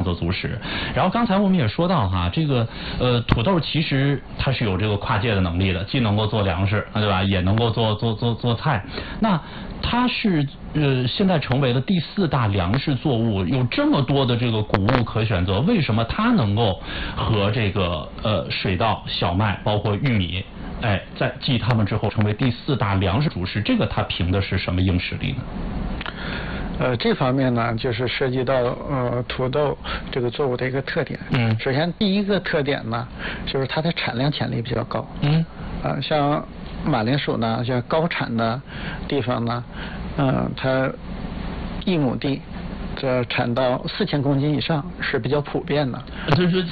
做主食。然后刚才我们也说到哈，这个土豆其实它是有这个跨界的能力的，既能够做粮食，对吧？也能够做菜。那它是现在成为了第4大粮食作物，有这么多的这个谷物可选择，为什么它能够和这个水稻、小麦包括玉米，在继它们之后成为第4大粮食主食？这个它凭的是什么硬实力呢？ 这方面呢，就是涉及到土豆这个作物的一个特点。首先第一个特点呢，就是它的产量潜力比较高。像马铃薯呢，像高产的地方呢，它1亩地这产到4000公斤以上是比较普遍的。 就是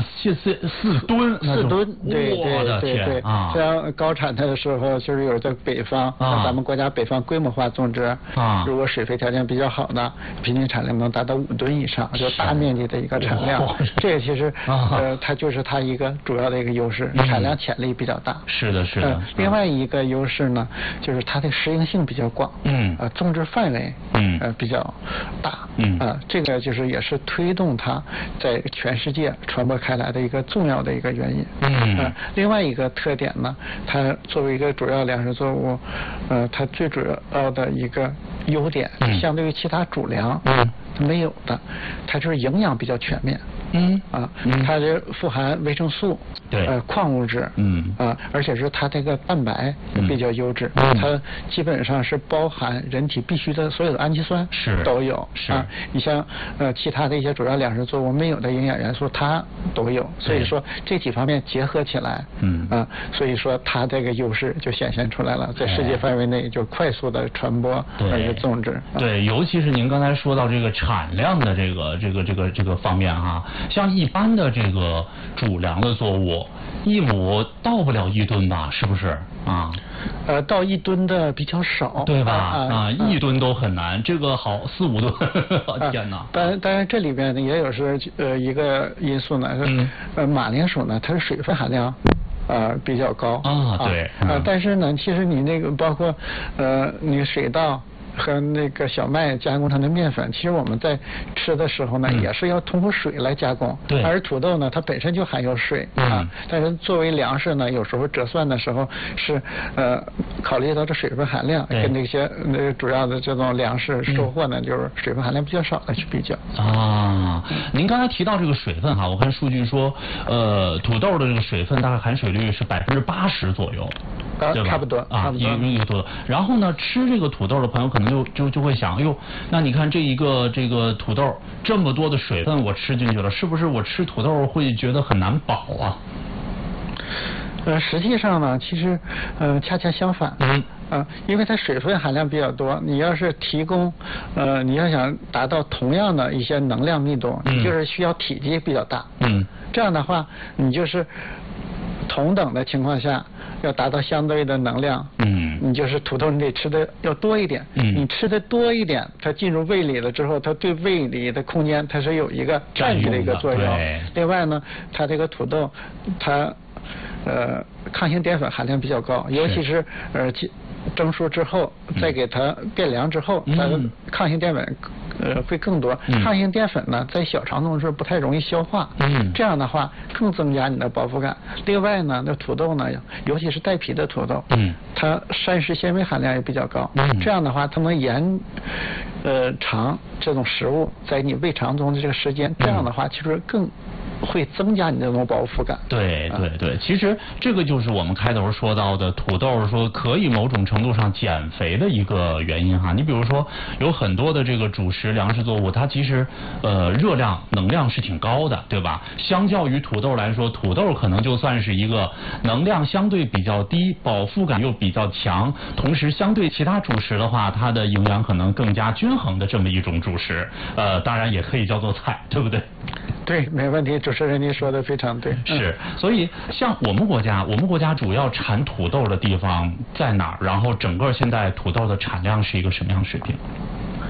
4吨 ，4吨，对啊！ 像高产的时候，就是有在北方，像咱们国家北方规模化种植，如果水肥条件比较好的，平均产量能达到5吨以上，就大面积的一个产量。这个其实它就是它一个主要的一个优势，产量潜力比较大。 是的。 另外一个优势呢，就是它的适应性比较广。种植范围比较大。这个就是也是推动它在全世界传播开来的一个重要的一个原因。另外一个特点呢，它作为一个主要粮食作物，它最主要的一个优点，相对于其他主粮，它没有的，它就是营养比较全面。它这富含维生素，矿物质，而且是它这个蛋白比较优质，它基本上是包含人体必需的所有的氨基酸都有。你像其他的一些主要粮食作物没有的营养元素它都有，所以说这几方面结合起来，所以说它这个优势就显现出来了，在世界范围内就快速的传播而且种植。 对，尤其是您刚才说到这个产量的这个方面哈。像一般的这个主粮的作物，1亩到不了1吨吧，是不是啊？ 到1吨的比较少， 对吧？1吨都很难，这个好4、5吨，天哪！ 当然这里边呢也有是一个因素呢，马铃薯呢它的水分含量比较高对但是呢，其实你那个包括你水稻和那个小麦加工成的面粉，其实我们在吃的时候呢，也是要通过水来加工。而土豆呢，它本身就含有水但是作为粮食呢，有时候折算的时候是考虑到这水分含量，跟那些主要的这种粮食收获呢，就是水分含量比较少的去比较。 您刚才提到这个水分哈，我看数据说，土豆的这个水分大概含水率是80%左右。 差不多一个多。然后呢，吃这个土豆的朋友可能就会想，那你看这个土豆这么多的水分我吃进去了，是不是我吃土豆会觉得很难饱啊？ 实际上呢，其实恰恰相反。因为它水分含量比较多，你要是提供你要想达到同样的一些能量密度，你就是需要体积比较大。这样的话，你就是同等的情况下要达到相对的能量，你就是土豆你得吃的要多一点，你吃的多一点，它进入胃里了之后，它对胃里的空间它是有一个占据的一个作用。另外呢，它这个土豆它抗性淀粉含量比较高，尤其是蒸熟之后，再给它变凉之后，它的抗性淀粉会更多。抗性淀粉呢，在小肠中是不太容易消化，这样的话更增加你的饱腹感。另外呢，那土豆呢，尤其是带皮的土豆，它膳食纤维含量也比较高，这样的话它能延长这种食物在你胃肠中的这个时间，这样的话其实更会增加你这种饱腹感。 对，其实这个就是我们开头说到的土豆说可以某种程度上减肥的一个原因哈。你比如说有很多的这个主食粮食作物，它其实热量能量是挺高的，对吧？相较于土豆来说，土豆可能就算是一个能量相对比较低，饱腹感又比较强，同时相对其他主食的话，它的营养可能更加均衡的这么一种主食。当然也可以叫做菜，对不对？ 对，没问题，主持人您说的非常对。 是，所以像我们国家主要产土豆的地方在哪儿？然后整个现在土豆的产量是一个什么样的水平？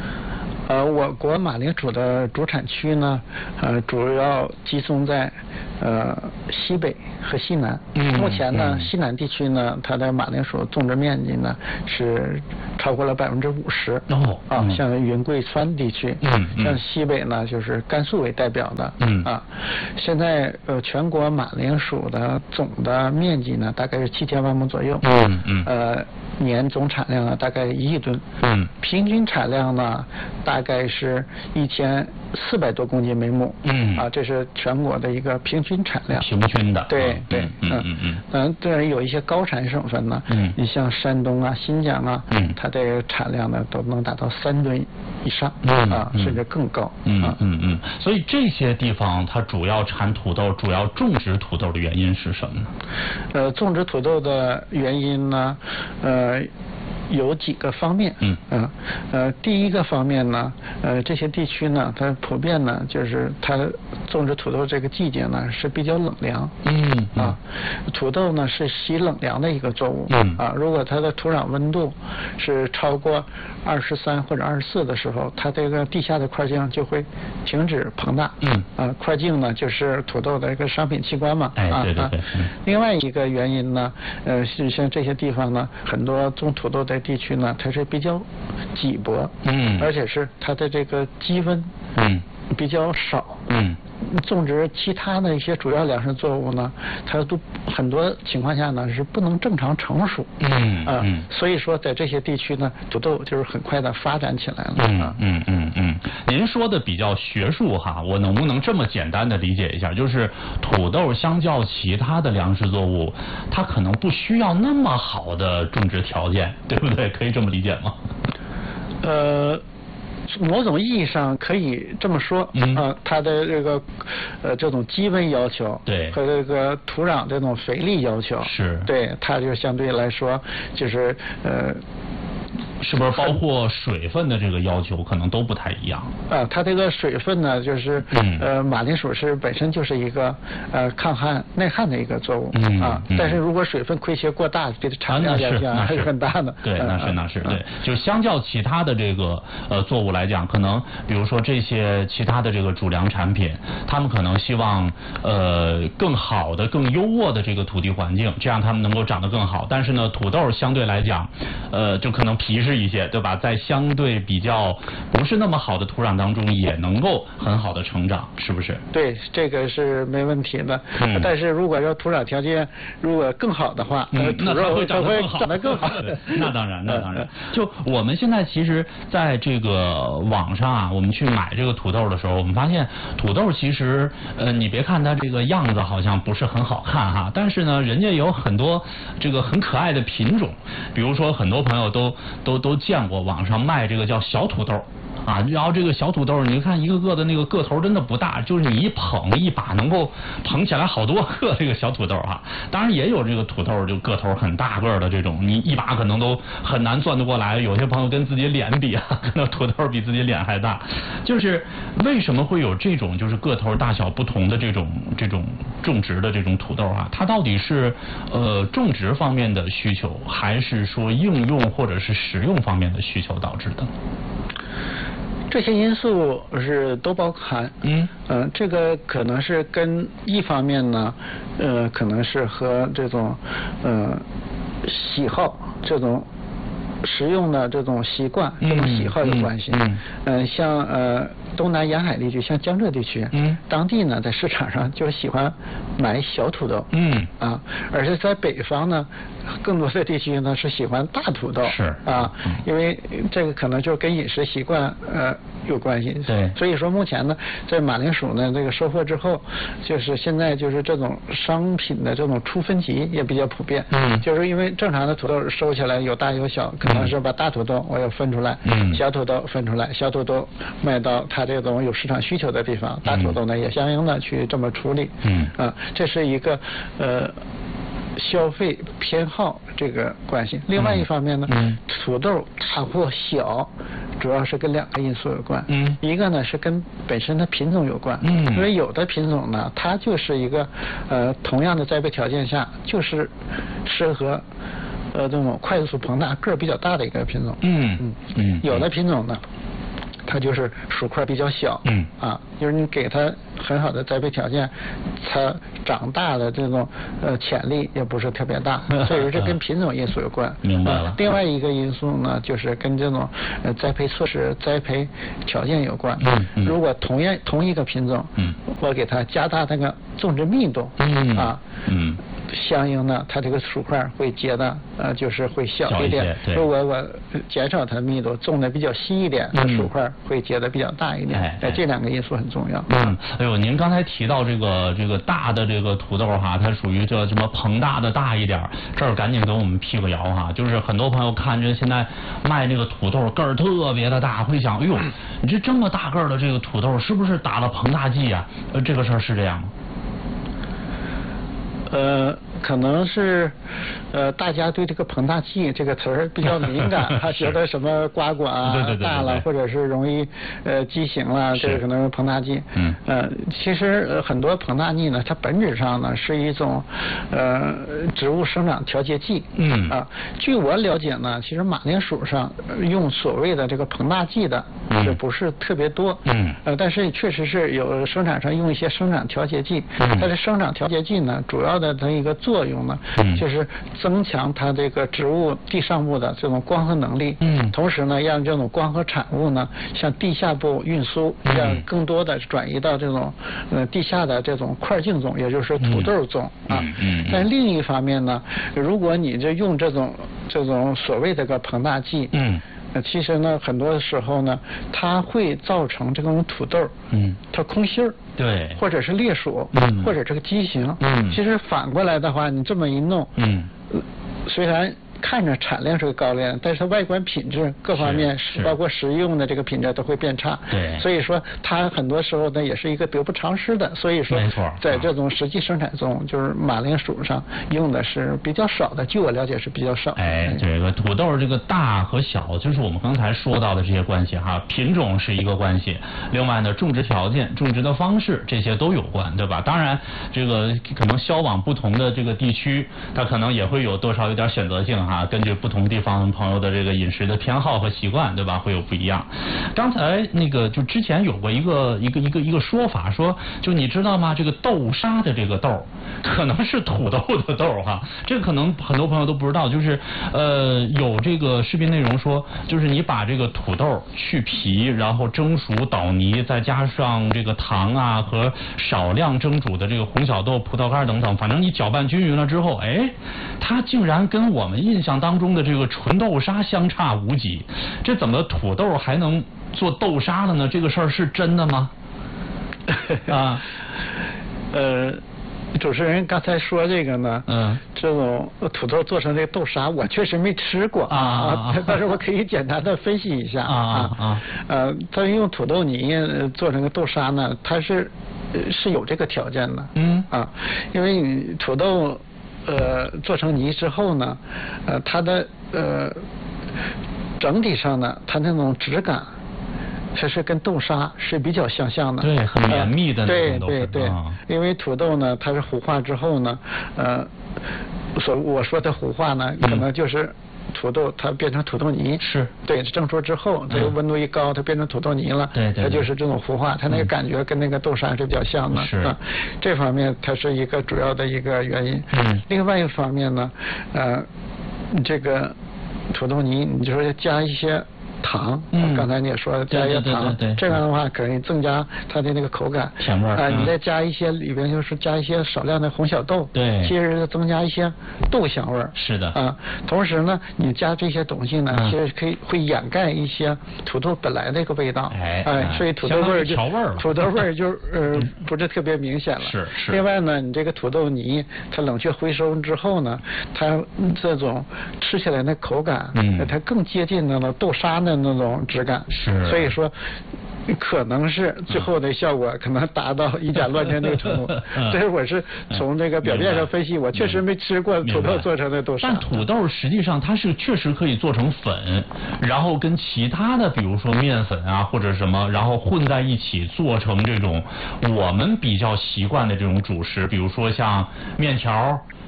我国马铃薯的主产区呢，主要集中在西北和西南。目前呢，西南地区呢，它的马铃薯种植面积呢是超过了50%。像云贵川地区。像西北呢，就是甘肃为代表的。现在全国马铃薯的总的面积呢，大概是7000万亩左右。年总产量呢，大概1亿吨。平均产量呢，大概是1400多公斤每亩。这是全国的一个平均产量。 平均的。 对。当然有一些高产省份呢，你像山东啊、新疆啊，它的产量呢都能达到3吨以上。甚至更高。 所以这些地方它主要产土豆，主要种植土豆的原因是什么呢？ 种植土豆的原因呢，有几个方面。第一个方面呢，这些地区呢，它普遍呢，就是它种植土豆这个季节呢是比较冷凉。土豆呢是喜冷凉的一个作物。如果它的土壤温度是超过23或者24的时候，它这个地下的块茎就会停止膨大。块茎呢就是土豆的一个商品器官嘛。 对。 另外一个原因呢，是像这些地方呢，很多种土豆的地区呢，它是比较瘠薄。而且是它的这个基温比较少。种植其他的一些主要粮食作物呢，它都很多情况下呢是不能正常成熟。所以说在这些地区呢，土豆就是很快的发展起来了。 您说的比较学术哈，我能不能这么简单的理解一下？就是土豆相较其他的粮食作物，它可能不需要那么好的种植条件，对不对？可以这么理解吗？ 某种意义上可以这么说。它的这个这种基温要求， 对， 和这个土壤这种肥力要求， 是， 对，它就相对来说就是是不是包括水分的这个要求可能都不太一样？ 它这个水分呢，就是马铃薯是本身就是一个抗旱耐旱的一个作物。但是如果水分亏缺过大，对产量影响还是很大的。 对，那是对，就是相较其他的这个作物来讲，可能比如说这些其他的这个主粮产品，他们可能希望更好的、更优渥的这个土地环境，这样他们能够长得更好。但是呢，土豆相对来讲，就可能皮实一些，对吧？在相对比较不是那么好的土壤当中，也能够很好的成长，是不是？ 对，这个是没问题的。但是如果说土壤条件如果更好的话， 那它会长得更好。那当然。就我们现在其实在这个网上啊，我们去买这个土豆的时候，我们发现土豆其实你别看它这个样子好像不是很好看哈，但是呢，人家有很多这个很可爱的品种，比如说很多朋友都见过网上卖这个叫小土豆。然后这个小土豆，你看一个个的那个个头真的不大，就是你一捧一把能够捧起来好多个这个小土豆哈。当然也有这个土豆就个头很大个的这种，你一把可能都很难攥得过来。有些朋友跟自己脸比可能土豆比自己脸还大。就是为什么会有这种就是个头大小不同的这种种植的这种土豆它到底是种植方面的需求，还是说应用或者是食用方面的需求导致的？ 这些因素是都包含。这个可能是跟一方面呢，可能是和这种喜好，这种食用的这种习惯、这种喜好有关系。像东南沿海地区，像江浙地区，当地呢在市场上就喜欢买小土豆。而且在北方呢，更多的地区呢是喜欢大土豆。因为这个可能就跟饮食习惯有关系。 对。 所以说目前呢，在马铃薯呢这个收获之后，就是现在就是这种商品的这种出分级也比较普遍。就是因为正常的土豆收起来有大有小，可能是把大土豆我要分出来，小土豆分出来，小土豆卖到它这种有市场需求的地方，大土豆呢也相应的去这么处理。这是一个消费偏好这个关系。另外一方面呢，土豆大或小，主要是跟2个因素有关。一个呢是跟本身的品种有关。因为有的品种呢，它就是一个同样的栽培条件下，就是适合这种快速膨大、个儿比较大的一个品种。有的品种呢， 它就是薯块比较小，就是你给它很好的栽培条件，它长大的这种潜力也不是特别大，所以这跟品种因素有关。 明白了。 另外一个因素呢，就是跟这种栽培措施、栽培条件有关。如果同一个品种，我给它加大那个种植密度，相应的它这个薯块会结的就是会小一点。如果我减少它密度，种的比较稀一点，薯块会结的比较大一点。这两个因素很重要。 哎呦，您刚才提到这个大的这个土豆哈，它属于这什么膨大的大一点，这儿赶紧给我们辟个谣哈，就是很多朋友看着现在卖这个土豆个儿特别的大，会想，哎呦，你这么大个儿的这个土豆是不是打了膨大剂啊？这个事儿是这样吗？ 可能是大家对这个膨大剂这个词儿比较敏感，他觉得什么瓜管大了，或者是容易畸形了，这个可能是膨大剂。其实很多膨大剂呢，它本质上呢是一种植物生长调节剂。据我了解呢，其实马铃薯上用所谓的这个膨大剂的也不是特别多。但是确实是有生产上用一些生长调节剂。它的生长调节剂呢，主要的它一个作用呢，就是增强它这个植物地上部的这种光合能力。同时呢，让这种光合产物呢向地下部运输，让更多的转移到这种地下的这种块茎中，也就是土豆中但另一方面呢，如果你这用这种所谓的个膨大剂，其实呢，很多时候呢，它会造成这种土豆，它空心儿， 对， 或者是裂薯，或者这个畸形。其实反过来的话，你这么一弄，虽然看着产量是个高量，但是它外观品质各方面，包括食用的这个品质都会变差。 对， 所以说它很多时候呢也是一个得不偿失的。所以说，在这种实际生产中，就是马铃薯上用的是比较少的，据我了解是比较少。 这个土豆这个大和小，就是我们刚才说到的这些关系哈，品种是一个关系，另外呢，种植条件、种植的方式这些都有关，对吧？当然，这个可能销往不同的这个地区，它可能也会有多少有点选择性。根据不同地方朋友的这个饮食的偏好和习惯，对吧？会有不一样。刚才那个就之前有过一个说法，说就你知道吗？这个豆沙的这个豆可能是土豆的豆哈，这个可能很多朋友都不知道。就是有这个视频内容说，就是你把这个土豆去皮，然后蒸熟捣泥，再加上这个糖啊和少量蒸煮的这个红小豆、葡萄干等等，反正你搅拌均匀了之后，它竟然跟我们印象当中的这个纯豆沙相差无几，这怎么土豆还能做豆沙了呢？这个事儿是真的吗？ 主持人刚才说这个呢，这种土豆做成这个豆沙，我确实没吃过但是我可以简单的分析一下它用土豆泥做成个豆沙呢，它是有这个条件的。因为你土豆做成泥之后呢，它的整体上呢，它那种质感，它是跟豆沙是比较相像的。 对，很绵密的那种对，因为土豆呢，它是糊化之后呢，我说的糊化呢，可能就是土豆它变成土豆泥，对，蒸熟之后，这个温度一高，它变成土豆泥了，它就是这种糊化，它那个感觉跟那个豆沙是比较像的。这方面它是一个主要的一个原因。另外一方面呢，这个土豆泥，你就说加一些糖，刚才你也说加一些糖，这样的话可以增加它的那个口感、 甜味儿。 你再加一些里边就是加一些少量的红小豆，其实增加一些豆香味儿。 是的。 同时呢，你加这些东西呢，其实会掩盖一些土豆本来的一个味道。所以土豆味儿就不是特别明显了。 是。 另外呢，你这个土豆泥它冷却回收之后呢，它这种吃起来的口感，它更接近那种豆沙的那种质感。所以说可能是最后的效果可能达到以假乱真那个程度。这是我是从这个表面上分析，我确实没吃过土豆做成的豆沙。 但土豆实际上它是确实可以做成粉，然后跟其他的比如说面粉啊或者什么，然后混在一起做成这种我们比较习惯的这种主食，比如说像面条、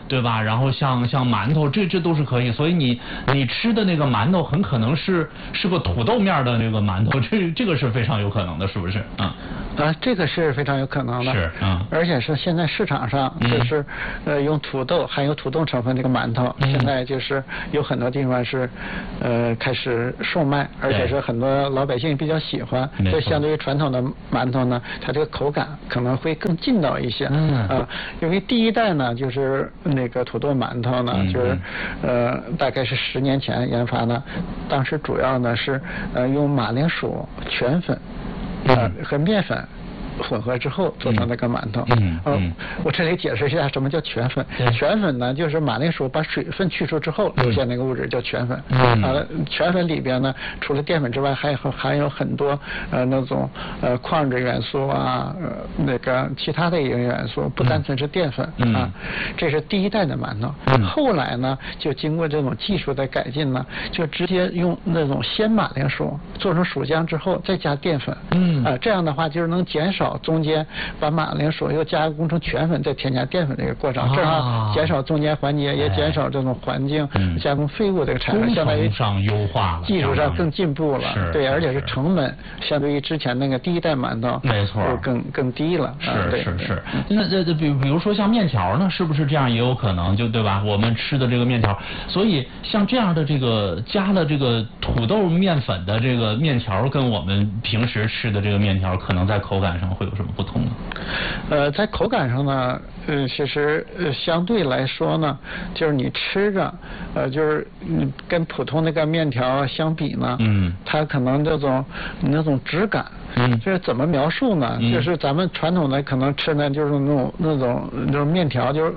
对吧？然后像馒头，这都是可以。所以你吃的那个馒头很可能是个土豆面的那个馒头，这个是非常有可能的，是不是？ 这个是非常有可能的。 是而且是现在市场上就是用土豆含有土豆成分这个馒头，现在就是有很多地方是开始售卖，而且是很多老百姓比较喜欢。这相对于传统的馒头呢，它这个口感可能会更劲道一些。因为第一代呢，就是那个土豆馒头呢，就是大概是10年前研发的，当时主要呢是用马铃薯全粉和面粉混合之后做成那个馒头。我这里解释一下什么叫全粉。全粉呢，就是马铃薯把水分去除之后留下那个物质叫全粉。全粉里边呢，除了淀粉之外，还含有很多那种矿质元素啊，那个其他的营养元素，不单纯是淀粉啊。这是第一代的馒头。后来呢，就经过这种技术的改进呢，就直接用那种鲜马铃薯做成薯浆之后再加淀粉。这样的话就是能减少中间把马铃薯又加工成全粉再添加淀粉这个过程，这样减少中间环节，也减少这种环境加工废物这个产生，相当于上优化了， 技术上更进步了。对，而且是成本相对于之前那个第一代馒头没错更低了。 是。那比如说像面条呢，是不是这样也有可能？就对吧？我们吃的这个面条，所以像这样的这个加了这个土豆面粉的这个面条，跟我们平时吃的这个面条，可能在口感上会有什么不同呢？ 在口感上呢，其实相对来说呢，就是你吃着，就是跟普通那个面条相比呢，它可能那种质感，这怎么描述呢？就是咱们传统的可能吃呢，就是那种面条，就是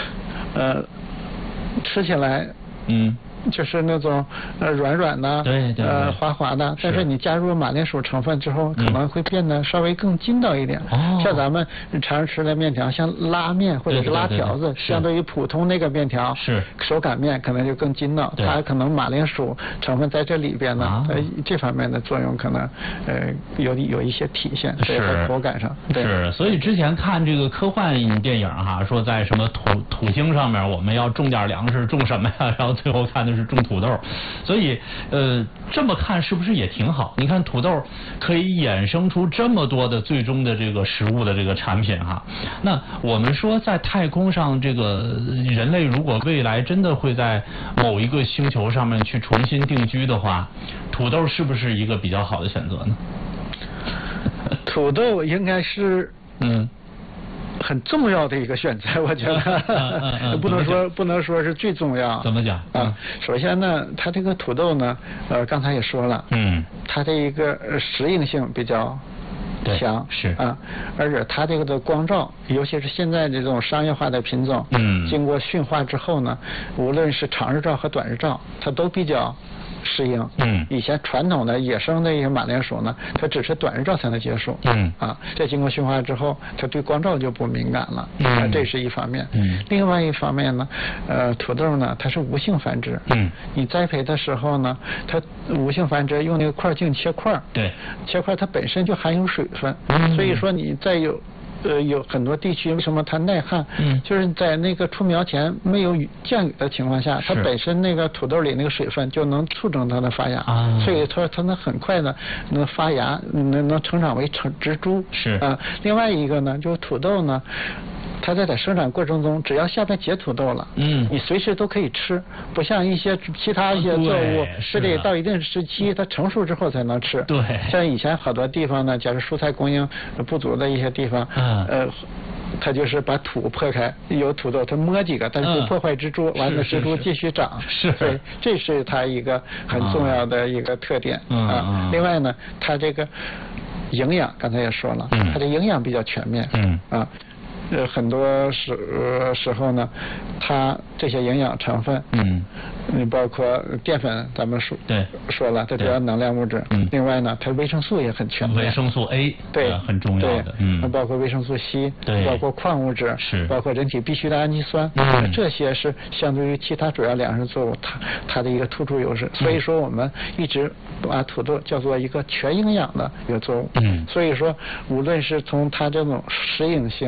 吃起来就是那种软软的， 对滑滑的，但是你加入马铃薯成分之后，可能会变得稍微更筋道一点。像咱们常吃的面条，像拉面或者是拉条子，相对于普通那个面条，手擀面可能就更筋道。它可能马铃薯成分在这里边呢，这方面的作用可能有一些体现，在口感上。 是，所以之前看这个科幻电影哈，说在什么土星上面我们要种点粮食，种什么呀？然后最后看的是种土豆，所以这么看是不是也挺好？你看土豆可以衍生出这么多的最终的这个食物的这个产品哈。那我们说在太空上，这个人类如果未来真的会在某一个星球上面去重新定居的话，土豆是不是一个比较好的选择呢？ 土豆应该是很重要的一个选择，我觉得不能说是最重要。 怎么讲？ 首先呢，它这个土豆呢，刚才也说了，它的一个适应性比较强， 是而且它这个的光照，尤其是现在这种商业化的品种，经过驯化之后呢，无论是长日照和短日照，它都比较适应。以前传统的野生的一些马铃薯呢，它只是短日照才能接受。这经过驯化之后，它对光照就不敏感了。这是一方面。另外一方面呢，土豆呢，它是无性繁殖。你栽培的时候呢，它无性繁殖，用那个块茎切块。切块它本身就含有水分，所以说你再有很多地区为什么它耐旱？就是在那个出苗前没有降雨的情况下，它本身那个土豆里那个水分就能促成它的发芽，所以它能很快的能发芽，能成长为植株。另外一个呢，就是土豆呢，它在生长过程中，只要下边结土豆了，你随时都可以吃，不像一些其他一些作物，是得到一定时期它成熟之后才能吃。像以前好多地方呢，假如蔬菜供应不足的一些地方，它就是把土破开，有土豆，它摸几个，但是不破坏植株，完了植株继续长。对，这是它一个很重要的一个特点。另外呢，它这个营养刚才也说了，它的营养比较全面。很多时候呢，它这些营养成分，包括淀粉，咱们说了，它主要能量物质。另外呢，它维生素也很全面。 维生素 A 很重要的。 包括维生素 C， 包括矿物质，包括人体必需的氨基酸。这些是相对于其他主要粮食作物它的一个突出优势。所以说我们一直把土豆叫做一个全营养的一个作物。所以说无论是从它这种适应性，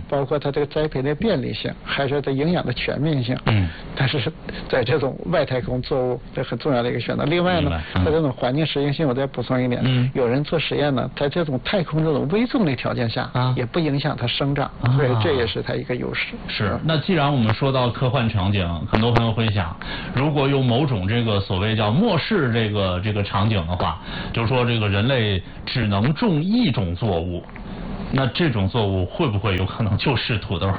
包括它这个栽培的便利性，还是它营养的全面性。但是在这种外太空作物，这很重要的一个选择。另外呢，它这种环境适应性，我再补充一点，有人做实验呢，在这种太空这种微重力条件下，也不影响它生长，所以这也是它一个优势。 是。那既然我们说到科幻场景，很多朋友会想，如果有某种这个所谓叫末世这个场景的话，就是说这个人类只能种一种作物。那这种作物会不会有可能就是土豆？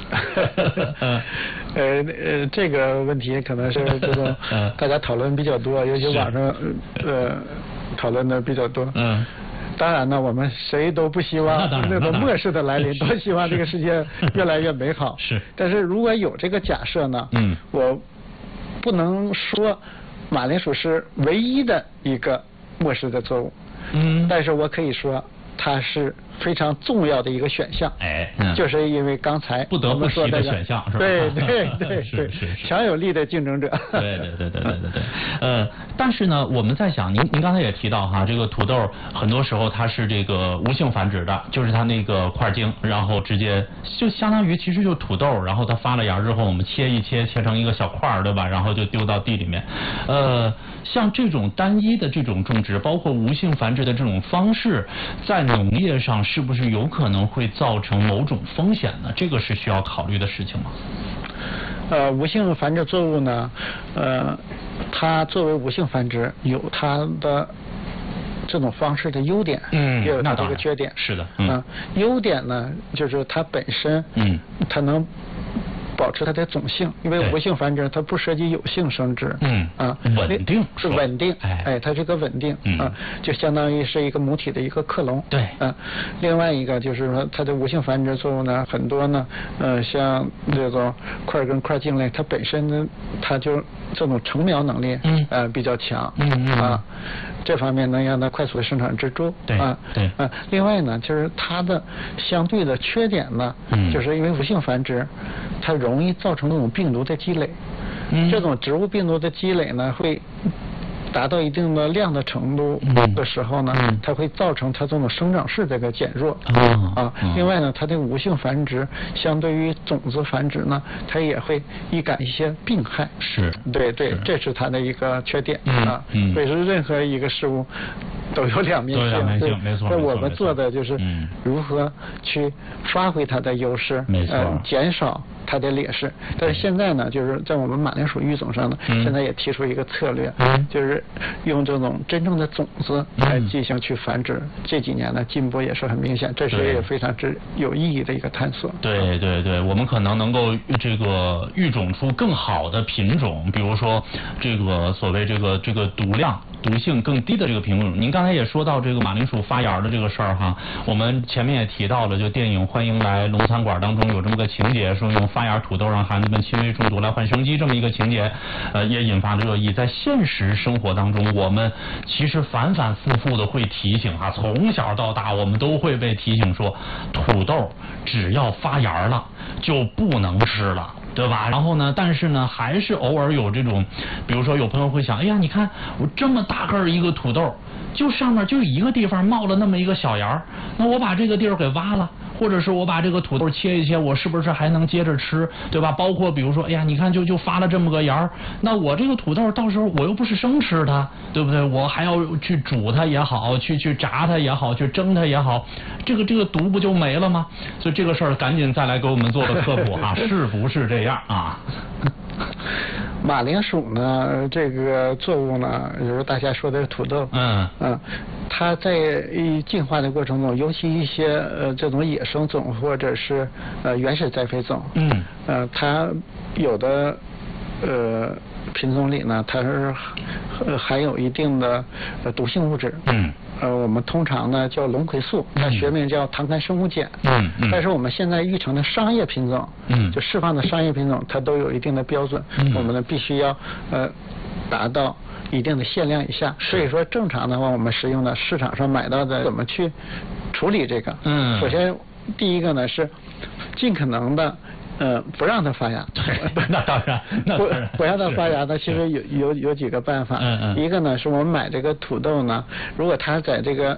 这个问题可能是这种大家讨论比较多，尤其网上讨论的比较多。当然呢，我们谁都不希望那种末世的来临，都希望这个世界越来越美好。 是。 但是如果有这个假设呢，我不能说马铃薯是唯一的一个末世的作物。但是我可以说它是非常重要的一个选项，就是因为刚才不得不提的选项，是吧？ 对，强有力的竞争者。 对。但是呢，我们在想，您刚才也提到哈，这个土豆很多时候它是这个无性繁殖的，就是它那个块茎，然后直接就相当于其实就土豆，然后它发了芽之后，我们切成一个小块儿，对吧？然后就丢到地里面。像这种单一的这种种植，包括无性繁殖的这种方式，在农业上是不是有可能会造成某种风险呢？这个是需要考虑的事情吗？ 无性繁殖作物呢，它作为无性繁殖有它的这种方式的优点，也有它这个缺点。 是的， 优点呢，就是它本身，它能保持它的种性，因为无性繁殖它不涉及有性生殖， 稳定是稳定，它是个稳定，就相当于是一个母体的一个克隆， 对， 另外一个就是说它的无性繁殖作物呢，很多呢，像这种块根块茎类，它本身呢，它就这种成苗能力，比较强，这方面能让它快速的生产植株， 对， 另外呢，就是它的相对的缺点呢，就是因为无性繁殖，它容易造成这种病毒的积累，这种植物病毒的积累呢，会达到一定的量的程度的时候呢，它会造成它这种生长势这个减弱。另外呢，它这个无性繁殖相对于种子繁殖呢，它也会易感一些病害。 是。 对，这是它的一个缺点所以说任何一个事物都有两面性， 没错。 那我们做的就是如何去发挥它的优势，减少它的劣势。但是现在呢，就是在我们马铃薯育种上呢，现在也提出一个策略，就是用这种真正的种子来进行去繁殖。这几年呢，进步也是很明显，这是也非常有意义的一个探索。 对，我们可能能够这个育种出更好的品种，比如说这个所谓这个毒性更低的这个品种。您刚才也说到这个马铃薯发芽的这个事儿哈，我们前面也提到了，就电影《欢迎来龙餐馆》当中有这么个情节，说用发芽土豆让孩子们轻微中毒来换生机，这么一个情节，也引发了热议。在现实生活当中，我们其实反反复复的会提醒从小到大我们都会被提醒说，土豆只要发芽了就不能吃了，对吧？然后呢，但是呢，还是偶尔有这种，比如说有朋友会想，哎呀，你看我这么大个一个土豆，就上面就一个地方冒了那么一个小芽，那我把这个地儿给挖了，或者是我把这个土豆切一切，我是不是还能接着吃，对吧？包括比如说，哎呀，你看就发了这么个芽，那我这个土豆到时候我又不是生吃它，对不对？我还要去煮它也好，去炸它也好，去蒸它也好，这个毒不就没了吗？所以这个事儿赶紧再来给我们做个科普是不是这样啊？ 马铃薯呢，这个作物呢，比如大家说的是土豆，它在进化的过程中，尤其一些这种野生种或者是原始栽培种，它有的品种里呢，它是含有一定的毒性物质，我们通常呢叫龙葵素，它学名叫糖苷生物碱，但是我们现在育成的商业品种，就释放的商业品种，它都有一定的标准，我们呢必须要达到一定的限量以下。所以说正常的话，我们使用的市场上买到的怎么去处理这个？首先第一个呢是尽可能的不让它发芽。 对，那当然， 不让它发芽呢，其实有几个办法。一个呢是我们买这个土豆呢，如果它在这个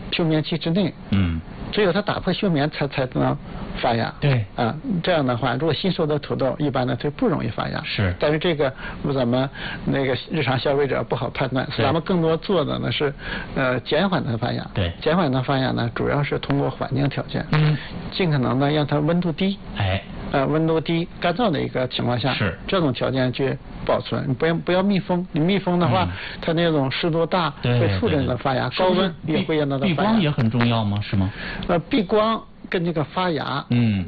休眠期之内。只有它打破休眠才能发芽。 对。 这样的话，如果新收的土豆，一般呢就不容易发芽。 是。 但是这个咱们那个日常消费者不好判断，所以咱们更多做的呢是减缓它发芽。 对。 减缓它发芽呢，主要是通过环境条件。尽可能的让它温度低。温度低、干燥的一个情况下， 是这种条件去保存，你不要密封。你密封的话，它那种湿度大，会促进它发芽。高温也会让它的发芽。 避光也很重要吗？是吗？ 避光跟这个发芽，